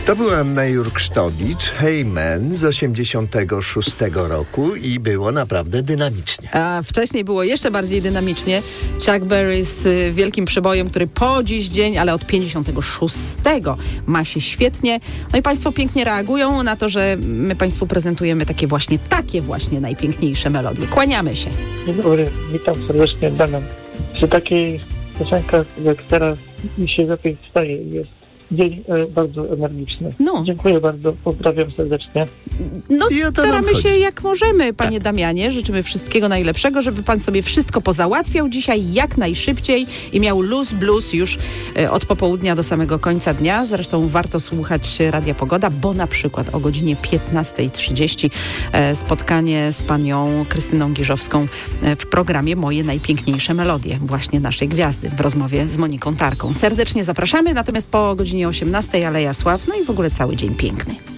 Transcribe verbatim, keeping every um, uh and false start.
To była Anna Jurksztowicz, Hey Man z osiemdziesiątego szóstego roku i było naprawdę dynamicznie. A wcześniej było jeszcze bardziej dynamicznie. Chuck Berry z wielkim przebojem, który po dziś dzień, ale od pięćdziesiątego szóstego ma się świetnie. No i Państwo pięknie reagują na to, że my Państwu prezentujemy takie właśnie, takie właśnie najpiękniejsze melodie. Kłaniamy się. Dzień dobry, witam serdecznie, Damian. Przy takiej piosenkach jak teraz mi się lepiej wstaje i jest dzień e, bardzo energiczny. No. Dziękuję bardzo, pozdrawiam serdecznie. No I o to nam staramy chodzi. się jak możemy, panie Damianie. Życzymy wszystkiego najlepszego, żeby pan sobie wszystko pozałatwiał dzisiaj jak najszybciej i miał luz blues już e, od popołudnia do samego końca dnia. Zresztą warto słuchać Radia Pogoda, bo na przykład o godzinie piętnasta trzydzieści e, spotkanie z panią Krystyną Giżowską e, w programie Moje najpiękniejsze melodie, właśnie naszej gwiazdy, w rozmowie z Moniką Tarką. Serdecznie zapraszamy, natomiast po godzinie osiemnastej Aleja Sław, no i w ogóle cały dzień piękny.